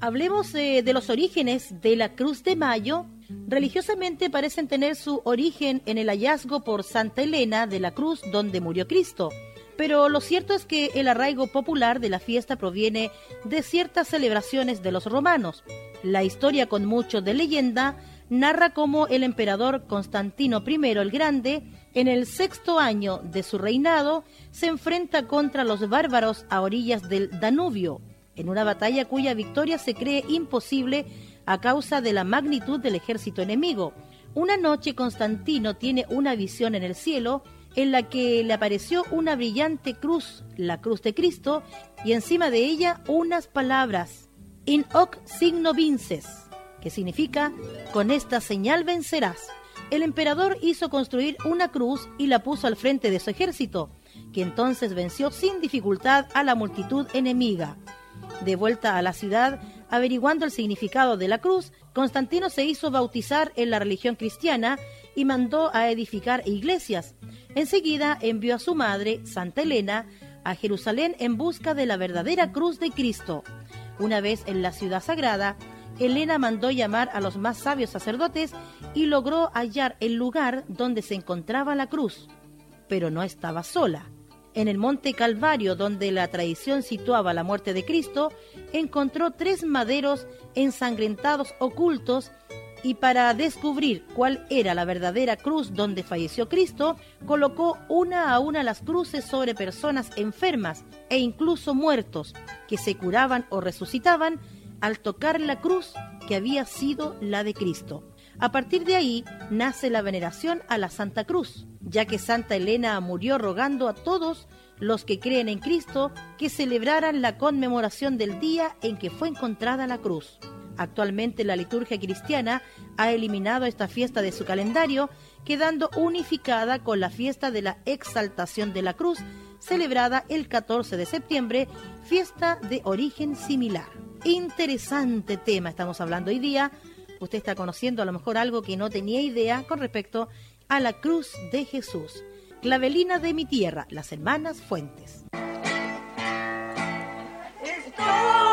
Hablemos de los orígenes de la Cruz de Mayo. Religiosamente parecen tener su origen en el hallazgo por Santa Elena de la Cruz donde murió Cristo, pero lo cierto es que el arraigo popular de la fiesta proviene de ciertas celebraciones de los romanos. La historia, con mucho de leyenda, narra cómo el emperador Constantino I el Grande, en el 6º año de su reinado, se enfrenta contra los bárbaros a orillas del Danubio, en una batalla cuya victoria se cree imposible a causa de la magnitud del ejército enemigo. Una noche Constantino tiene una visión en el cielo en la que le apareció una brillante cruz, la cruz de Cristo, y encima de ella unas palabras, in hoc signo vinces, que significa, con esta señal vencerás. El emperador hizo construir una cruz y la puso al frente de su ejército, que entonces venció sin dificultad a la multitud enemiga. De vuelta a la ciudad, averiguando el significado de la cruz, Constantino se hizo bautizar en la religión cristiana y mandó a edificar iglesias. Enseguida envió a su madre, Santa Elena, a Jerusalén en busca de la verdadera cruz de Cristo. Una vez en la ciudad sagrada, Elena mandó llamar a los más sabios sacerdotes y logró hallar el lugar donde se encontraba la cruz, pero no estaba sola. En el monte Calvario, donde la tradición situaba la muerte de Cristo, encontró 3 maderos ensangrentados ocultos, y para descubrir cuál era la verdadera cruz donde falleció Cristo, colocó una a una las cruces sobre personas enfermas e incluso muertos, que se curaban o resucitaban al tocar la cruz que había sido la de Cristo. A partir de ahí nace la veneración a la Santa Cruz, ya que Santa Elena murió rogando a todos los que creen en Cristo que celebraran la conmemoración del día en que fue encontrada la cruz. Actualmente la liturgia cristiana ha eliminado esta fiesta de su calendario, quedando unificada con la fiesta de la Exaltación de la Cruz, celebrada el 14 de septiembre, fiesta de origen similar. Interesante tema estamos hablando hoy día. Usted está conociendo a lo mejor algo que no tenía idea con respecto a la cruz de Jesús. Clavelina de mi tierra, las hermanas Fuentes. Estoy